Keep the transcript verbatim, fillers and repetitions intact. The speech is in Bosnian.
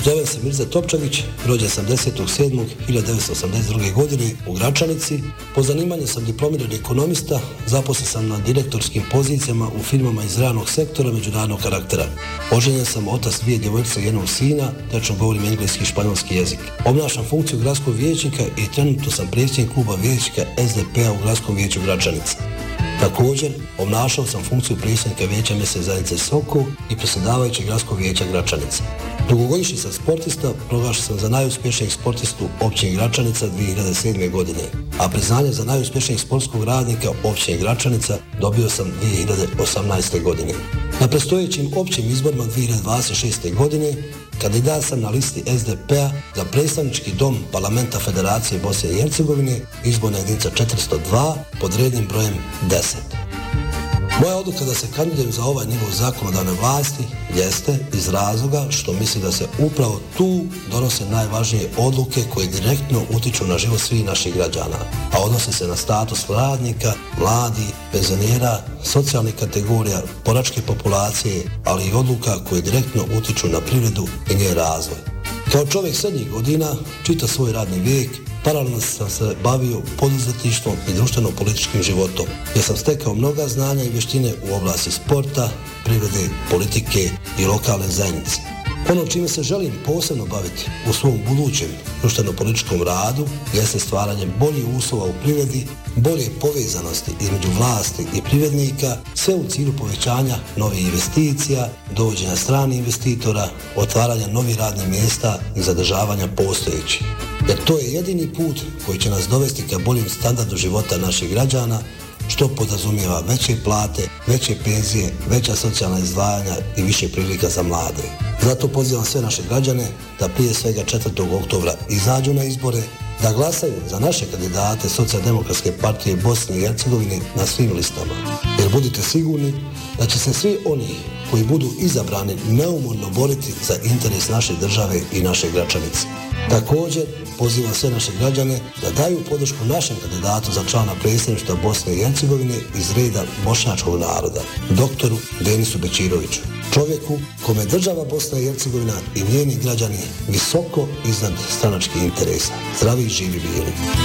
Zovem se Mirza Topčagić, rođen sam desetog sedmog hiljadu devetsto osamdeset druge. godine u Gračanici. Po zanimanju sam diplomirani ekonomista, zaposlen sam na direktorskim pozicijama u firmama iz realnog sektora međunarodnog karaktera. Oženjen sam, otac dvije djevojčice i jednog sina, tečno govorim engleski i španjolski jezik. Obnašam funkciju gradskog vijećnika i trenutno sam predsjednik kluba vijećnika S D P-a u Gradskom vijeću Gračanice. Također, obnašao sam funkciju predsjednika vijeća mjesne zajednice Sokol i predsjedavajućeg Gradskog vijeća Gračanice. Dugogodišnji sam sportista, proglašen sam za najuspješnijeg sportistu općine Gračanica dvije hiljade sedme. godine, a priznanje za najuspješnijeg sportskog radnika općine Gračanica dobio sam dvije hiljade osamnaeste. godine. Na predstojećim općim izborima dvije hiljade dvadeset šeste. godine kandidat sam na listi S D P-a za predstavnički dom Parlamenta Federacije Bosne i Hercegovine, izborna jedinica četiristo dva pod rednim brojem deset. Moja odluka da se kandidujem za ovaj nivo zakonodavne vlasti jeste iz razloga što mislim da se upravo tu donose najvažnije odluke koje direktno utiču na život svih naših građana, a odnose se na status radnika, mladi, penzionera, socijalnih kategorija, boračke populacije, ali i odluka koje direktno utiču na privredu i njen razvoj. Kao čovjek srednjih godina, čita svoj radni vijek, paralelno sam se bavio poduzetništvom i društveno-političkim životom, gdje sam stekao mnoga znanja i vještine u oblasti sporta, privrede, politike i lokalne zajednice. Ono čime se želim posebno baviti u svom budućem društveno-političkom radu jeste stvaranje boljih uslova u privredi, bolje povezanosti između vlasti i privrednika, sve u cilju povećanja novih investicija, dovođenja stranih investitora, otvaranja novih radnih mjesta i zadržavanja postojećih. Jer to je jedini put koji će nas dovesti ka boljem standardu života naših građana, što podrazumijeva veće plate, veće penzije, veća socijalna izdvajanja i više prilika za mlade. Zato pozivam sve naše građane da prije svega četvrtog oktobra izađu na izbore, da glasaju za naše kandidate Socijaldemokratske partije Bosne i Hercegovine na svim listama. Jer budite sigurni da će se svi oni koji budu izabrani neumorno boriti za interes naše države i naše Gračanice. Također, pozivam sve naše građane da daju podršku našem kandidatu za člana predsjedništva Bosne i Hercegovine iz reda bošnjačkog naroda, doktoru Denisu Bećiroviću, čovjeku kome država Bosna i Hercegovina i njeni građani visoko iznad stranačkih interesa. Zdravi i živi bili.